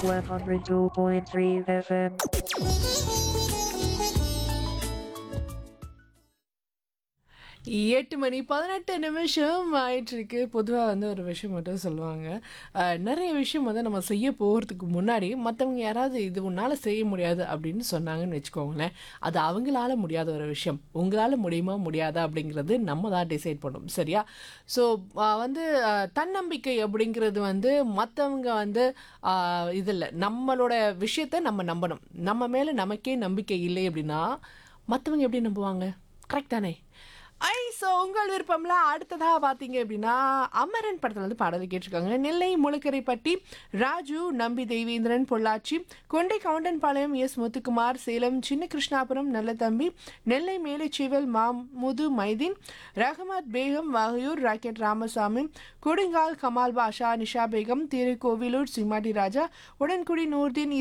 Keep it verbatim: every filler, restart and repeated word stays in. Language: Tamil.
one oh two point three F M. எட்டு மணி பதினெட்டு நிமிஷம் ஆயிட்டிருக்கு. பொதுவா வந்து ஒரு விஷயம் மட்டும் சொல்லுவாங்க. அ நெறைய விஷயம் வந்து நம்ம செய்ய போறதுக்கு முன்னாடி, மத்தவங்க யாராவது இது உன்னால செய்ய முடியாது அப்படின்னு சொன்னாங்கன்னு வச்சுக்கோங்களேன், அது அவங்களால முடியாத ஒரு விஷயம். உங்களால முடியுமா? முடியாதா? அப்படிங்கிறது நம்ம தான் டிசைட் பண்ணணும். சரியா? ஸோ அ வந்து அ தன்னம்பிக்கை அப்படிங்கிறது வந்து மத்தவங்க வந்து அ இது இல்ல. நம்மளோட விஷயத்த நம்ம நம்பணும். நம்ம மேல நமக்கே நம்பிக்கை இல்லை அப்படின்னா, மத்தவங்க எப்படி நம்புவாங்க? கரெக்ட் தானே? ஐ ஸோ உங்கள் விருப்பம்ல அடுத்ததா பார்த்தீங்க அப்படின்னா, அமரன் படத்துல வந்து பாடல் கேட்டிருக்காங்க. நெல்லை முளக்கரைப்பட்டி ராஜு, நம்பி தெய்வேந்திரன், பொள்ளாச்சி, கொண்டை கவுண்டன்பாளையம், எஸ் முத்துக்குமார், சேலம் சின்ன கிருஷ்ணாபுரம், நல்லதம்பி, நெல்லை மேலைச்சேவல், மாமுது மைதீன், ரஹமத் பேகம், வகையூர், ராக்கெட் ராமசாமி, கொடுங்கால், கமால் பாஷா, நிஷா பேகம், திருக்கோவிலூர், சிம்மாடி ராஜா, உடன்குடி நூர்தீன்